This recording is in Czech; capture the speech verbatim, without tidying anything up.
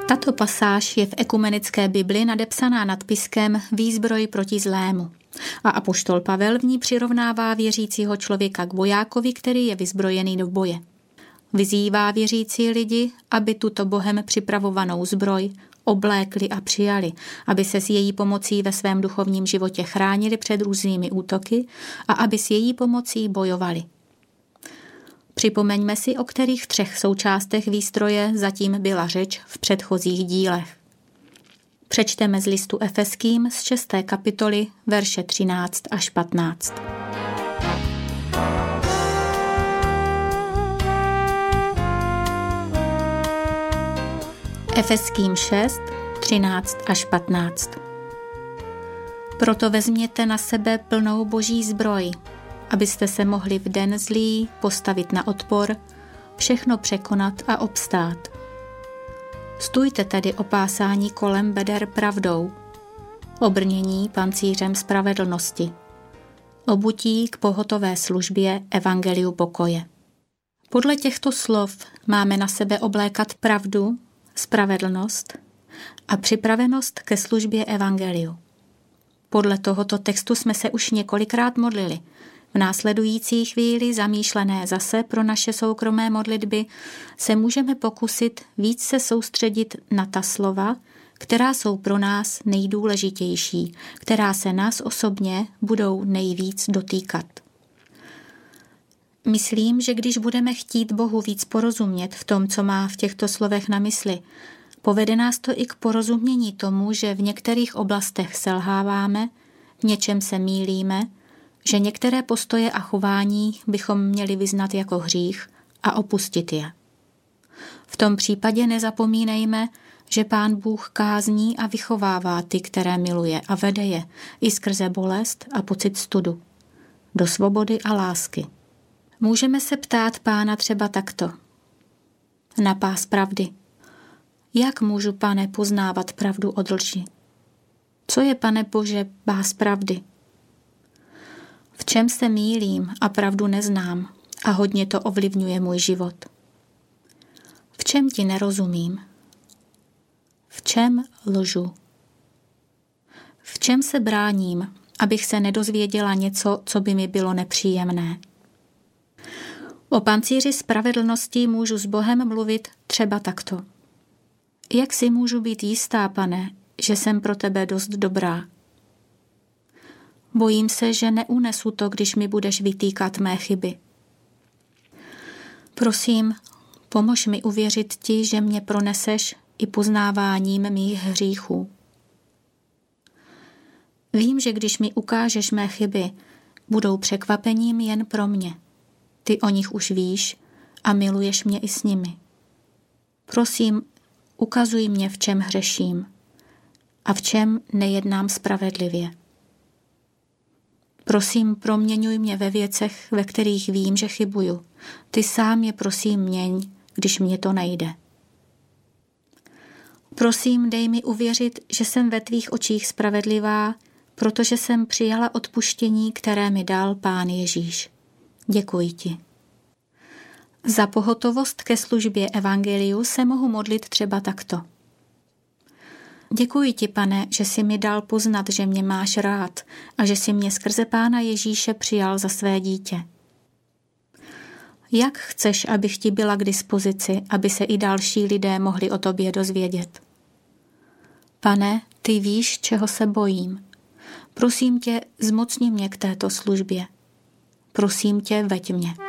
Tato pasáž je v ekumenické Bibli nadepsaná nadpiskem Výzbroj proti zlému. A apoštol Pavel v ní přirovnává věřícího člověka k vojákovi, který je vyzbrojený do boje. Vyzývá věřící lidi, aby tuto Bohem připravovanou zbroj oblékli a přijali, aby se s její pomocí ve svém duchovním životě chránili před různými útoky a aby s její pomocí bojovali. Připomeňme si, o kterých třech součástech výstroje zatím byla řeč v předchozích dílech. Přečteme z listu Efeským z šesté kapitoly, verše třináct až patnáct. Efeským šest, třináct až patnáct. Proto vezměte na sebe plnou boží zbroj, abyste se mohli v den zlý postavit na odpor, všechno překonat a obstát. Stůjte tedy opásání kolem beder pravdou, obrnění pancířem spravedlnosti, obutí k pohotové službě evangeliu pokoje. Podle těchto slov máme na sebe oblékat pravdu, spravedlnost a připravenost ke službě evangeliu. Podle tohoto textu jsme se už několikrát modlili. V následující chvíli, zamýšlené zase pro naše soukromé modlitby, se můžeme pokusit víc se soustředit na ta slova, která jsou pro nás nejdůležitější, která se nás osobně budou nejvíc dotýkat. Myslím, že když budeme chtít Bohu víc porozumět v tom, co má v těchto slovech na mysli, povede nás to i k porozumění tomu, že v některých oblastech selháváme, v něčem se mýlíme, že některé postoje a chování bychom měli vyznat jako hřích a opustit je. V tom případě nezapomínejme, že Pán Bůh kázní a vychovává ty, které miluje a vede je i skrze bolest a pocit studu, do svobody a lásky. Můžeme se ptát Pána třeba takto. Na pás pravdy. Jak můžu, Pane, poznávat pravdu od lži? Co je, Pane Bože, pás pravdy? V čem se mýlím a pravdu neznám a hodně to ovlivňuje můj život? V čem ti nerozumím? V čem lžu? V čem se bráním, abych se nedozvěděla něco, co by mi bylo nepříjemné? O pancíři spravedlnosti můžu s Bohem mluvit třeba takto. Jak si můžu být jistá, Pane, že jsem pro tebe dost dobrá? Bojím se, že neunesu to, když mi budeš vytýkat mé chyby. Prosím, pomož mi uvěřit ti, že mě proneseš i poznáváním mých hříchů. Vím, že když mi ukážeš mé chyby, budou překvapením jen pro mě. Ty o nich už víš a miluješ mě i s nimi. Prosím, ukazuj mě, v čem hřeším a v čem nejednám spravedlivě. Prosím, proměňuj mě ve věcech, ve kterých vím, že chybuju. Ty sám je prosím měň, když mě to nejde. Prosím, dej mi uvěřit, že jsem ve tvých očích spravedlivá, protože jsem přijala odpuštění, které mi dal Pán Ježíš. Děkuji ti. Za pohotovost ke službě evangeliu se mohu modlit třeba takto. Děkuji ti, Pane, že jsi mi dal poznat, že mě máš rád a že jsi mě skrze Pána Ježíše přijal za své dítě. Jak chceš, abych ti byla k dispozici, aby se i další lidé mohli o tobě dozvědět? Pane, ty víš, čeho se bojím. Prosím tě, zmocni mě k této službě. Prosím tě, veď mě.